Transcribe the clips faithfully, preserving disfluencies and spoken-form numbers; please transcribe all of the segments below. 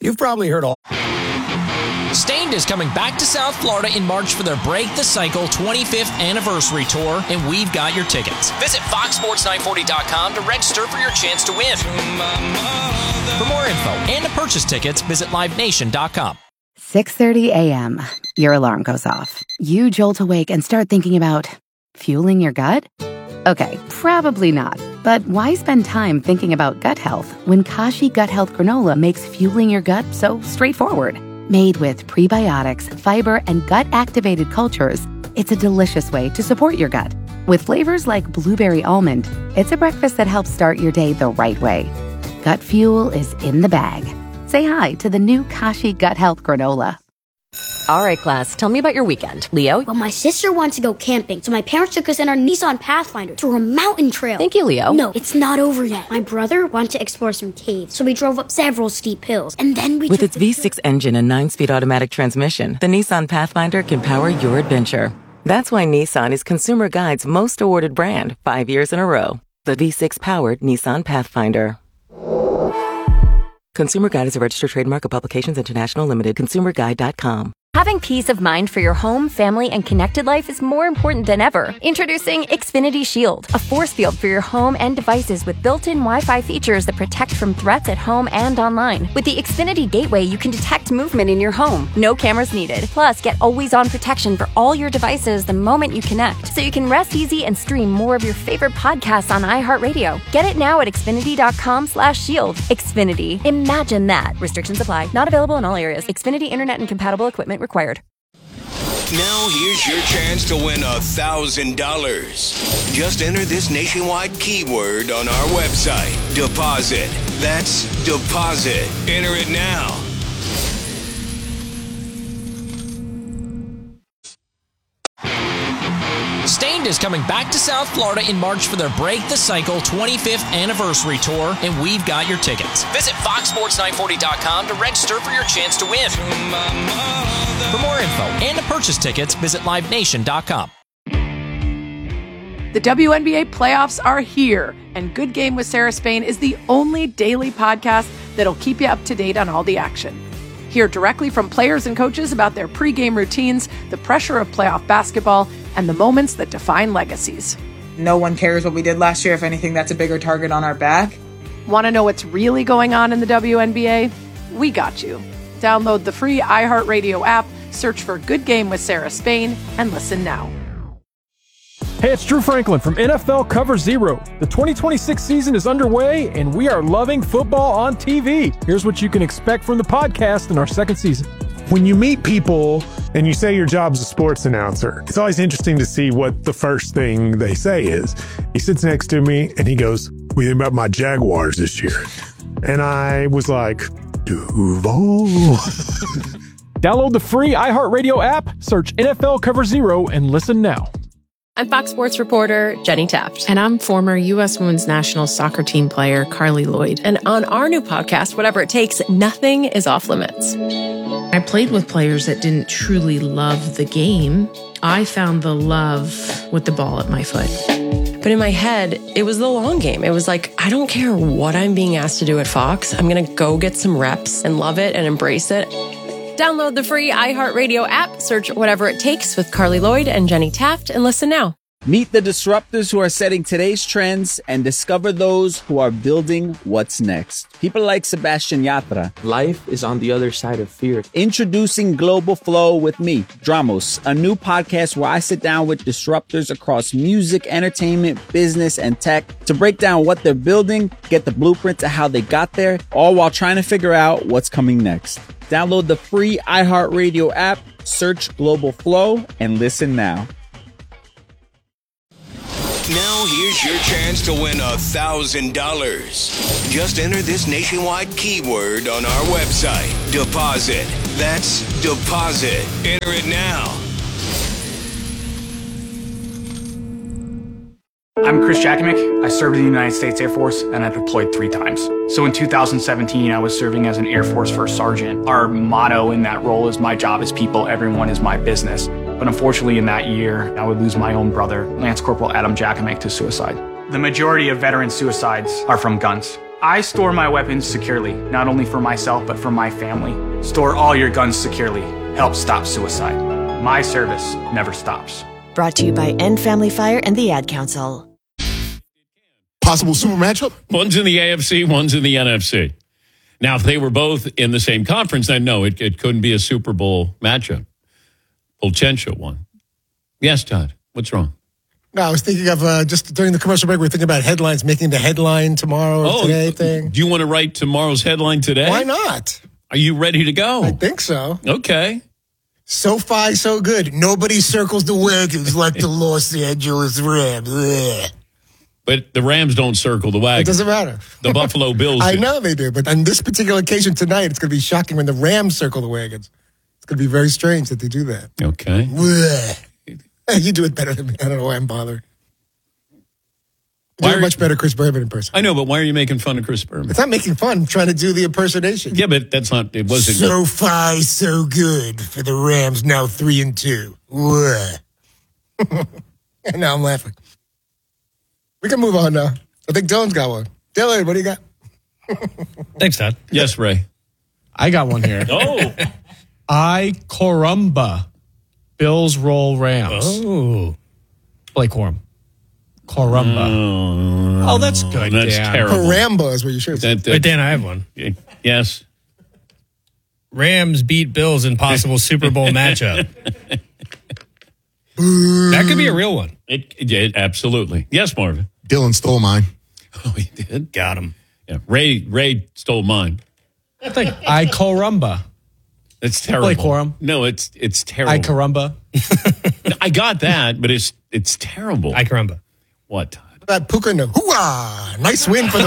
You've probably heard all. Stained is coming back to South Florida in March for their Break the Cycle twenty-fifth Anniversary Tour, and we've got your tickets. Visit fox sports nine forty dot com to register for your chance to win. For more info and to purchase tickets, visit live nation dot com. six thirty a.m. Your alarm goes off. You jolt awake and start thinking about fueling your gut? Okay, probably not. But why spend time thinking about gut health when Kashi Gut Health Granola makes fueling your gut so straightforward? Made with prebiotics, fiber, and gut-activated cultures, it's a delicious way to support your gut. With flavors like blueberry almond, it's a breakfast that helps start your day the right way. Gut fuel is in the bag. Say hi to the new Kashi Gut Health Granola. All right, class, tell me about your weekend. Leo? Well, my sister wanted to go camping, so my parents took us in our Nissan Pathfinder through a mountain trail. Thank you, Leo. No, it's not over yet. My brother wanted to explore some caves, so we drove up several steep hills, and then we... With its V six engine and nine-speed automatic transmission, the Nissan Pathfinder can power your adventure. That's why Nissan is Consumer Guide's most awarded brand, five years in a row. The V six-powered Nissan Pathfinder. Consumer Guide is a registered trademark of Publications International Limited. consumer guide dot com. Having peace of mind for your home, family, and connected life is more important than ever. Introducing Xfinity Shield, a force field for your home and devices with built-in Wi-Fi features that protect from threats at home and online. With the Xfinity Gateway, you can detect movement in your home. No cameras needed. Plus, get always-on protection for all your devices the moment you connect, so you can rest easy and stream more of your favorite podcasts on iHeartRadio. Get it now at xfinity dot com slash shield. Xfinity. Imagine that. Restrictions apply. Not available in all areas. Xfinity Internet and compatible equipment required. Now here's your chance to win a thousand dollars. Just enter this nationwide keyword on our website. Deposit. That's deposit. Enter it now. Stained is coming back to South Florida in March for their Break the Cycle twenty-fifth Anniversary Tour, and we've got your tickets. Visit fox sports nine forty dot com to register for your chance to win. For more info and to purchase tickets, visit live nation dot com. The W N B A playoffs are here, and Good Game with Sarah Spain is the only daily podcast that'll keep you up to date on all the action. Hear directly from players and coaches about their pregame routines, the pressure of playoff basketball, and the moments that define legacies. No one cares what we did last year. If anything, that's a bigger target on our back. Want to know what's really going on in the W N B A? We got you. Download the free iHeartRadio app, search for Good Game with Sarah Spain, and listen now. Hey, it's Drew Franklin from N F L Cover Zero. The twenty twenty-six season is underway, and we are loving football on T V. Here's what you can expect from the podcast in our second season. When you meet people and you say your job's a sports announcer, it's always interesting to see what the first thing they say is. He sits next to me and he goes, "What do you think about my Jaguars this year?" And I was like, Duval. Download the free iHeartRadio app, search N F L Cover Zero, and listen now. I'm Fox Sports reporter Jenny Taft. And I'm former U S Women's National Soccer Team player Carly Lloyd. And on our new podcast, Whatever It Takes, nothing is off limits. I played with players that didn't truly love the game. I found the love with the ball at my foot. But in my head, it was the long game. It was like, I don't care what I'm being asked to do at Fox. I'm going to go get some reps and love it and embrace it. Download the free iHeartRadio app, search Whatever It Takes with Carly Lloyd and Jenny Taft, and listen now. Meet the disruptors who are setting today's trends and discover those who are building what's next. People like Sebastian Yatra. Life is on the other side of fear. Introducing Global Flow with me, Dramos, a new podcast where I sit down with disruptors across music, entertainment, business, and tech to break down what they're building, get the blueprint to how they got there, all while trying to figure out what's coming next. Download the free iHeartRadio app, search Global Flow, and listen now. Now here's your chance to win a thousand dollars. Just enter this nationwide keyword on our website. Deposit. That's deposit. Enter it now. I'm Chris Jakovic. I served in the United States Air Force and I deployed three times. So in two thousand seventeen, I was serving as an Air Force First Sergeant. Our motto in that role is my job is people, everyone is my business. But unfortunately in that year, I would lose my own brother, Lance Corporal Adam Jakovic, to suicide. The majority of veteran suicides are from guns. I store my weapons securely, not only for myself, but for my family. Store all your guns securely. Help stop suicide. My service never stops. Brought to you by End Family Fire and the Ad Council. Possible super matchup? One's in the A F C, one's in the N F C. Now, if they were both in the same conference, then no, it, it couldn't be a Super Bowl matchup. Potential one. Yes, Todd, what's wrong? No, I was thinking of uh, just during the commercial break, we were thinking about headlines, making the headline tomorrow or oh, today thing. Do you want to write tomorrow's headline today? Why not? Are you ready to go? I think so. Okay. SoFi, so good. Nobody circles the wagons like the Los Angeles Rams. Ugh. But the Rams don't circle the wagon. It doesn't matter. The Buffalo Bills I do. know they do, but on this particular occasion tonight, it's going to be shocking when the Rams circle the wagons. It's going to be very strange that they do that. Okay. Ugh. You do it better than me. I don't know why I'm bothered. You do it much better Chris Berman in person. I know, but why are you making fun of Chris Berman? It's not making fun. I'm trying to do the impersonation. Yeah, but that's not, it wasn't. SoFi, so good for the Rams, now three and two. And now I'm laughing. We can move on now. I think Dylan's got one. Dylan, what do you got? Thanks, Todd. Yes, Ray. I got one here. Oh. I Corumba. Bills roll Rams. Oh. Blake Corum. Corumba. Oh, oh, that's good. That's Dan. terrible. Coramba is what you should say. That, that, Wait, Dan, I have one. Yes. Rams beat Bills in possible Super Bowl matchup. That could be a real one. It, it absolutely. Yes, Marvin. Dylan stole mine. Oh, he did? Got him. Yeah. Ray Ray stole mine. I think I Corumba. It's terrible. Blake Corum. No, it's it's terrible. I Corumba. I got that, but it's it's terrible. I Corumba. What? That Puka no hoo-ah! Nice win for the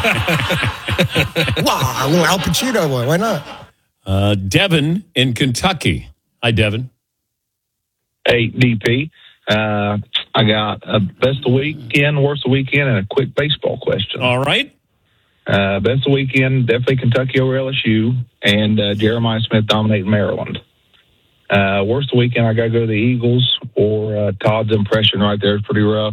Rams. Wow, a little Al Pacino one. Why not? Uh, Devin in Kentucky. Hi, Devin. Hey, D P. Uh, I got a best of weekend, worst of weekend, and a quick baseball question. All right. Uh, best of weekend, definitely Kentucky over L S U, and uh, Jeremiah Smith dominating Maryland. Uh, worst of weekend, I got to go to the Eagles, or uh, Todd's impression right there is pretty rough.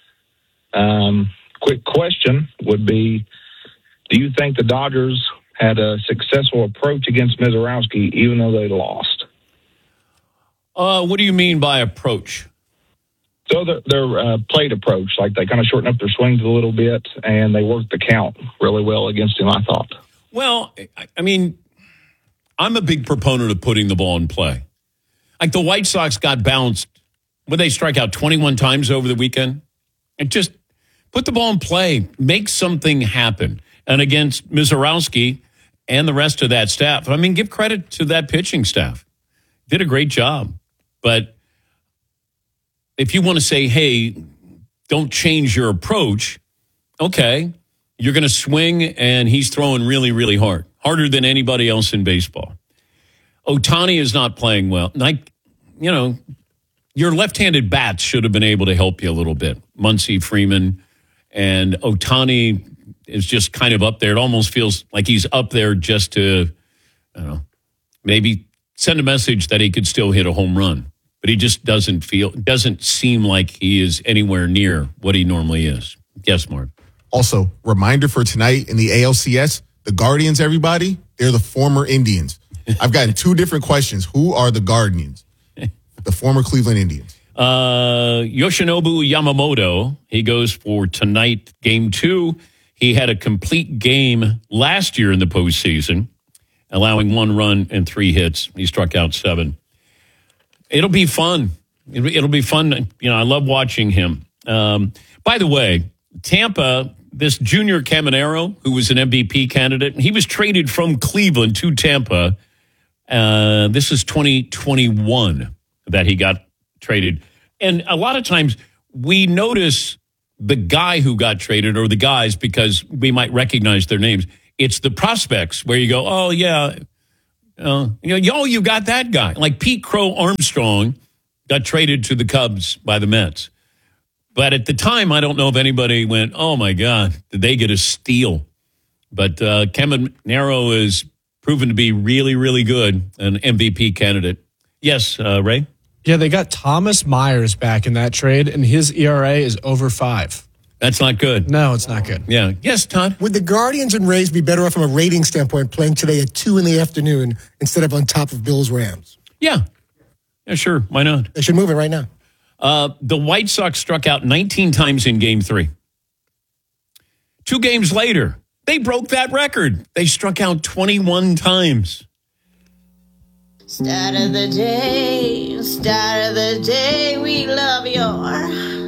Um, quick question would be, do you think the Dodgers had a successful approach against Mizorowski, even though they lost? Uh, what do you mean by approach? So their, their uh, plate approach, like they kind of shortened up their swings a little bit, and they worked the count really well against him, I thought. Well, I mean, I'm a big proponent of putting the ball in play. Like the White Sox got bounced when they strike out twenty-one times over the weekend. And just put the ball in play, make something happen. And against Mizorowski and the rest of that staff, I mean, give credit to that pitching staff. Did a great job. But if you want to say, hey, don't change your approach, okay, you're going to swing, and he's throwing really, really hard, harder than anybody else in baseball. Ohtani is not playing well. Like, you know, your left-handed bats should have been able to help you a little bit. Muncy, Freeman, and Ohtani is just kind of up there. It almost feels like he's up there just to, I don't know, maybe send a message that he could still hit a home run. But he just doesn't feel, doesn't seem like he is anywhere near what he normally is. Yes, Mark. Also, reminder for tonight in the A L C S, the Guardians, everybody, they're the former Indians. I've gotten two different questions. Who are the Guardians? The former Cleveland Indians. Uh, Yoshinobu Yamamoto, he goes for tonight, game two. He had a complete game last year in the postseason, allowing one run and three hits. He struck out seven. It'll be fun. It'll be fun. You know, I love watching him. Um, by the way, Tampa, this Junior Caminero, who was an M V P candidate, he was traded from Cleveland to Tampa. Uh, this is twenty twenty-one that he got traded. And a lot of times we notice the guy who got traded or the guys because we might recognize their names. It's the prospects where you go, oh, yeah, uh, you know, oh, you got that guy. Like Pete Crow Armstrong got traded to the Cubs by the Mets. But at the time, I don't know if anybody went, oh, my God, did they get a steal? But uh, Caminero is proven to be really, really good, an M V P candidate. Yes, uh, Ray? Yeah, they got Thomas Myers back in that trade, and his E R A is over five. That's not good. No, it's not good. Yeah. Yes, Todd? Would the Guardians and Rays be better off from a rating standpoint playing today at two in the afternoon instead of on top of Bills Rams? Yeah. Yeah, sure. Why not? They should move it right now. Uh, the White Sox struck out nineteen times in game three. Two games later, they broke that record. They struck out twenty-one times. Start of the day, start of the day, we love your